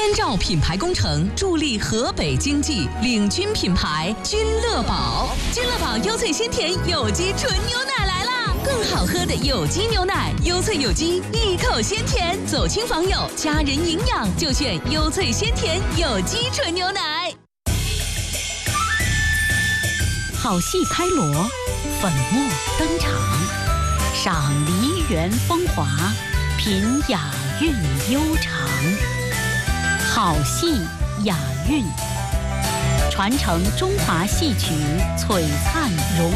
燕赵品牌工程助力河北经济，领军品牌君乐宝。君乐宝优萃鲜甜有机纯牛奶来啦！更好喝的有机牛奶，优萃有机，一口鲜甜，走亲访友，家人营养就选优萃鲜甜有机纯牛奶。好戏开锣，粉墨登场，赏梨园风华，品雅韵悠长。好戏雅韵，传承中华戏曲璀璨荣。